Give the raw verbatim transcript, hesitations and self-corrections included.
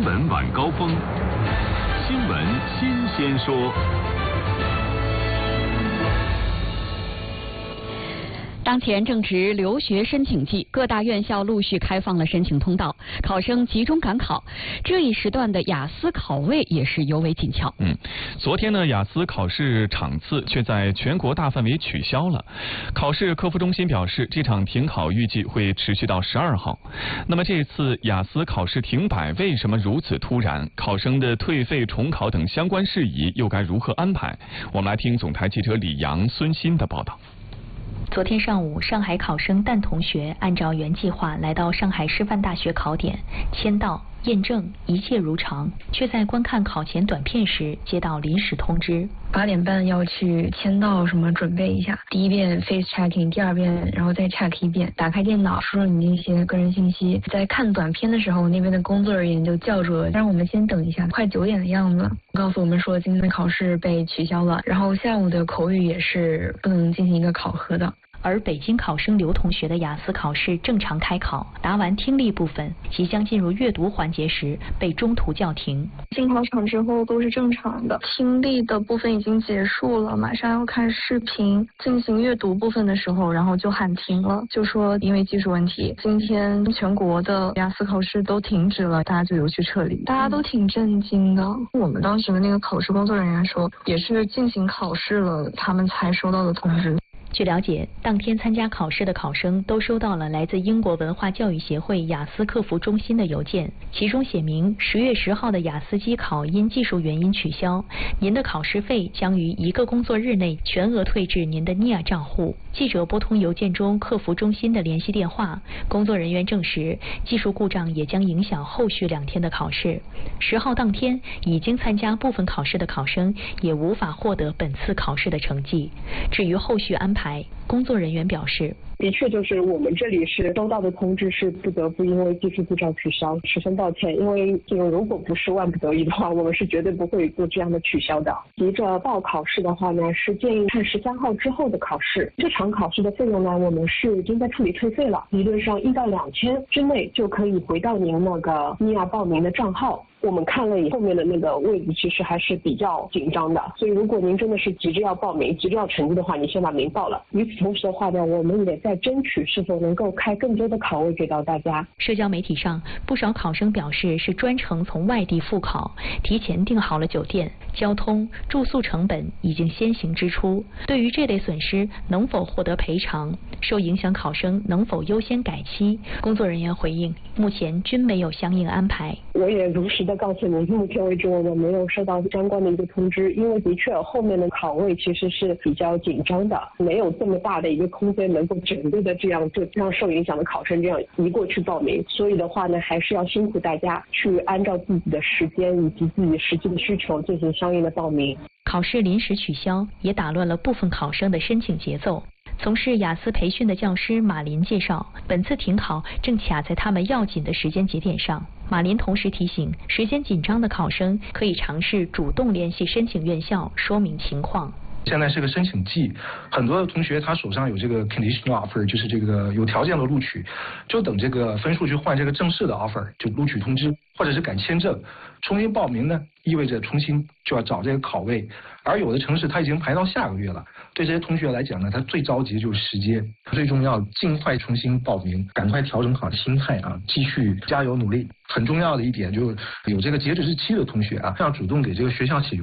新闻晚高峰，新闻新鲜说。 当前正值留学申请季，各大院校陆续开放了申请通道，考生集中赶考。这一时段的雅思考位也是尤为紧俏。 嗯，昨天呢，雅思考试场次却在全国大范围取消了。考试客服中心表示，这场停考预计会持续到十二号。那么这次雅思考试停摆为什么如此突然？考生的退费、重考等相关事宜又该如何安排？我们来听总台记者李阳、孙鑫的报道。 昨天上午，上海考生蛋同学按照原计划来到上海师范大学考点，签到、验证，一切如常，却在观看考前短片时接到临时通知。 八点半要去签到什么准备一下，第一遍 face checking， 第二遍然后再 check 一遍，打开电脑输入你那些个人信息。在看短片的时候，那边的工作人员就叫住了，让我们先等一下，快九点的样子，告诉我们说今天的考试被取消了，然后下午的口语也是不能进行一个考核的。 而北京考生刘同学的雅思考试正常开考，答完听力部分，即将进入阅读环节时被中途叫停。 进考场之后都是正常的，听力的部分已经结束了，马上要看视频。进行阅读部分的时候，然后就喊停了，就说因为技术问题，今天全国的雅思考试都停止了，大家就有去撤离，大家都挺震惊的。我们当时的那个考试工作人员说，也是进行考试了，他们才收到的通知。 据了解，当天参加考试的考生都收到了来自英国文化教育协会雅思客服中心的邮件，其中写明十月十号的雅思机考因技术原因取消，您的考试费将于一个工作日内全额退至您的 N I A 账户。记者拨通邮件中客服中心的联系电话，工作人员证实，技术故障也将影响后续两天的考试。十号当天已经参加部分考试的考生也无法获得本次考试的成绩。至于后续安排，工作人员表示， 的确就是我们这里是收到的通知是不得不因为技术故障取消，十分抱歉，因为这个如果不是万不得已的话，我们是绝对不会做这样的取消的。急着报考试的话呢，是建议看十三号之后的考试。这场考试的费用呢，我们是已经在处理退费了，理论上一到两天之内就可以回到您那个 N I A 报名的账号。我们看了以后面的那个位置其实还是比较紧张的，所以如果您真的是急着要报名、急着要成绩的话，你先把名报了。与此同时的话呢，我们也在争取是否能够开更多的考位给到大家。 社交媒体上，不少考生表示是专程从外地赴考，提前订好了酒店、交通、住宿成本已经先行支出。对于这类损失能否获得赔偿，受影响考生能否优先改期，工作人员回应，目前均没有相应安排。 我也如实的告诉您，目前为止我们没有收到相关的一个通知，因为的确后面的考位其实是比较紧张的，没有这么大的一个空间能够整个的这样就让受影响的考生这样移过去报名，所以的话呢，还是要辛苦大家去按照自己的时间以及自己实际的需求进行相应的报名。 考试临时取消，也打乱了部分考生的申请节奏。从事雅思培训的教师马林介绍，本次停考正卡在他们要紧的时间节点上。马林同时提醒，时间紧张的考生可以尝试主动联系申请院校说明情况。 现在是个申请季，很多的同学他手上有这个 conditional offer， 就是这个有条件的录取，就等这个分数去换这个正式的 offer， 就录取通知或者是改签证。重新报名呢，意味着重新就要找这个考位，而有的城市他已经排到下个月了。对这些同学来讲呢，他最着急的就是时间，最重要尽快重新报名，赶快调整好心态啊，继续加油努力。很重要的一点就是有这个截止日期的同学啊，要主动给这个学校起